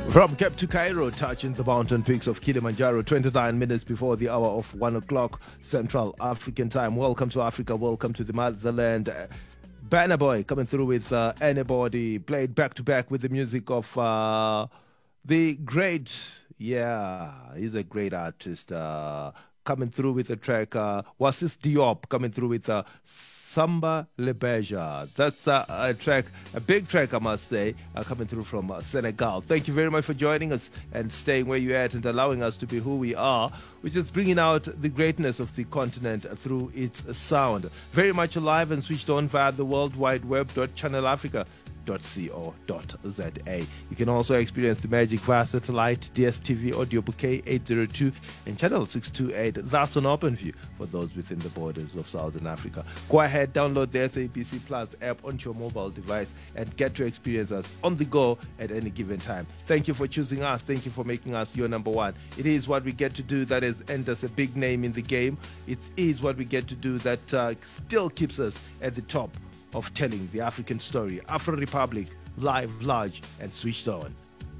From Cape to Cairo, touching the mountain peaks of Kilimanjaro, 29 minutes before the hour of 1 o'clock Central African time. Welcome to Africa, welcome to the motherland. Banner Boy coming through with Anybody, played back to back with the music of the great, he's a great artist, coming through with the track, Wasis Diop coming through with Samba Lebeja. That's a track, a big track, I must say, coming through from Senegal. Thank you very much for joining us and staying where you're at and allowing us to be who we are, which is bringing out the greatness of the continent through its sound. Very much alive and switched on via the World Wide Web .channelafrica.co.za. You can also experience the magic via satellite, DSTV audio bouquet 802 and channel 628. That's on OpenView for those within the borders of Southern Africa. Go ahead, download the SABC Plus app onto your mobile device and get to experience us on the go at any given time. Thank you for choosing us. Thank you for making us your number one. It is what we get to do that has earned us a big name in the game. It is what we get to do that still keeps us at the top of telling the African story. Afro Republic, live, large, and switched on.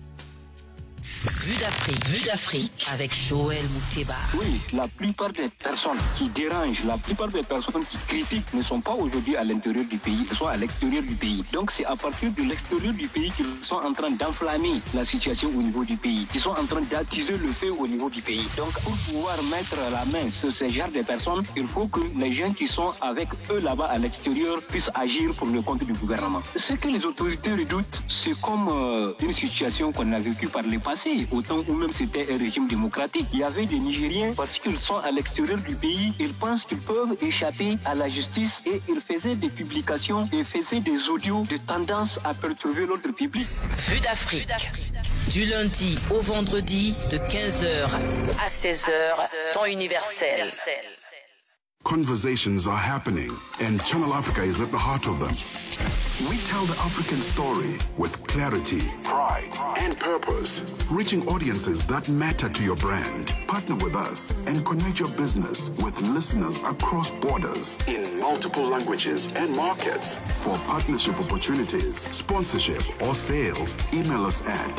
Vue d'Afrique avec Joël Mouteba. Oui, la plupart des personnes qui dérangent, la plupart des personnes qui critiquent ne sont pas aujourd'hui à l'intérieur du pays, elles sont à l'extérieur du pays. Donc c'est à partir de l'extérieur du pays qu'ils sont en train d'enflammer la situation au niveau du pays. Ils sont en train d'attiser le feu au niveau du pays. Donc pour pouvoir mettre la main sur ce genre de personnes, il faut que les gens qui sont avec eux là-bas à l'extérieur puissent agir pour le compte du gouvernement. Ce que les autorités redoutent, c'est comme une situation qu'on a vécue par le passé. Autant où même c'était un régime démocratique. Il y avait des Nigériens, parce qu'ils sont à l'extérieur du pays, ils pensent qu'ils peuvent échapper à la justice et ils faisaient des publications et faisaient des audios de tendance à perturber l'ordre public. Vue d'Afrique. Du lundi au vendredi de 15h à 16h, temps universel. Conversations are happening, and Channel Africa is at the heart of them. We tell the African story with clarity, pride, and purpose, reaching audiences that matter to your brand. Partner with us and connect your business with listeners across borders in multiple languages and markets. For partnership opportunities, sponsorship, or sales, email us at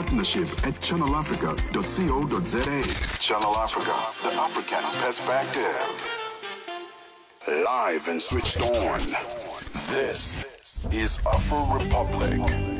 partnership@channelafrica.co.za. Channel Africa, the African perspective. Live and switched on. This is Afro Republic.